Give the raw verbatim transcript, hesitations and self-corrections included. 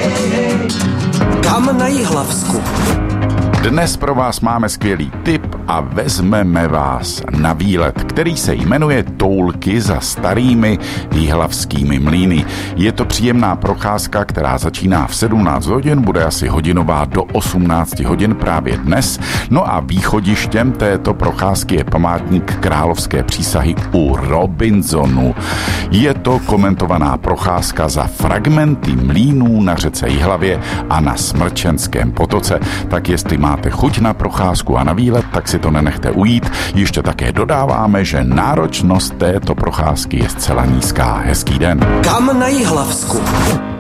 Kam na Jihlavsku? Dnes pro vás máme skvělý tip a vezmeme vás na výlet, který se jmenuje Toulky za starými jihlavskými mlýny. Je to příjemná procházka, která začíná v sedmnáct hodin, bude asi hodinová do osmnáct hodin právě dnes. No a východištěm této procházky je památník Královské přísahy u Robinsonu. Je to komentovaná procházka za fragmenty mlýnů na řece Jihlavě a na Smrčenském potoce. Tak jestli máte chuť na procházku a na výlet, tak si to nenechte ujít. Ještě také dodáváme, že náročnost této procházky je zcela nízká. Hezký den. Kam na Jihlavsku?